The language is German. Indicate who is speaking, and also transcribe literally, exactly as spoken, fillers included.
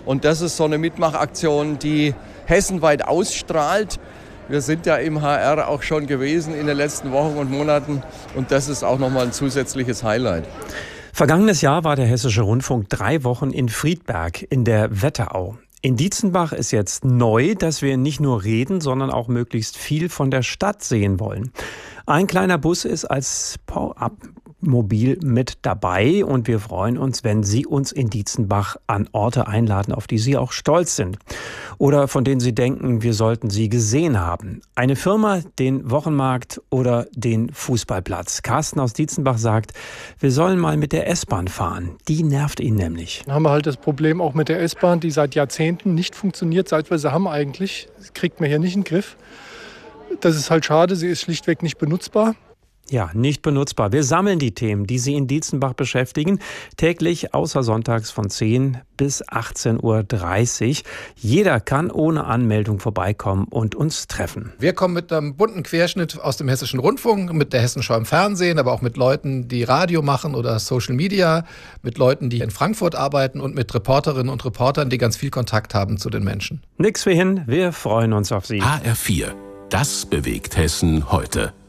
Speaker 1: Und das ist so eine Mitmachaktion, die hessenweit ausstrahlt. Wir sind ja im H R auch schon gewesen in den letzten Wochen und Monaten und das ist auch nochmal ein zusätzliches Highlight.
Speaker 2: Vergangenes Jahr war der Hessische Rundfunk drei Wochen in Friedberg in der Wetterau. In Dietzenbach ist jetzt neu, dass wir nicht nur reden, sondern auch möglichst viel von der Stadt sehen wollen. Ein kleiner Bus ist als Power-Up-Mobil mit dabei und wir freuen uns, wenn Sie uns in Dietzenbach an Orte einladen, auf die Sie auch stolz sind oder von denen Sie denken, wir sollten sie gesehen haben. Eine Firma, den Wochenmarkt oder den Fußballplatz. Carsten aus Dietzenbach sagt, wir sollen mal mit der S-Bahn fahren. Die nervt ihn nämlich.
Speaker 3: Dann haben wir halt das Problem auch mit der S-Bahn, die seit Jahrzehnten nicht funktioniert, seit wir sie haben eigentlich. Das kriegt man hier nicht in den Griff. Das ist halt schade, sie ist schlichtweg nicht benutzbar.
Speaker 2: Ja, nicht benutzbar. Wir sammeln die Themen, die Sie in Dietzenbach beschäftigen, täglich außer sonntags von zehn bis achtzehn Uhr dreißig. Jeder kann ohne Anmeldung vorbeikommen und uns treffen.
Speaker 4: Wir kommen mit einem bunten Querschnitt aus dem Hessischen Rundfunk, mit der Hessenschau im Fernsehen, aber auch mit Leuten, die Radio machen oder Social Media, mit Leuten, die in Frankfurt arbeiten und mit Reporterinnen und Reportern, die ganz viel Kontakt haben zu den Menschen.
Speaker 2: Nix wie hin, wir freuen uns auf Sie.
Speaker 5: H R vier. Das bewegt Hessen heute.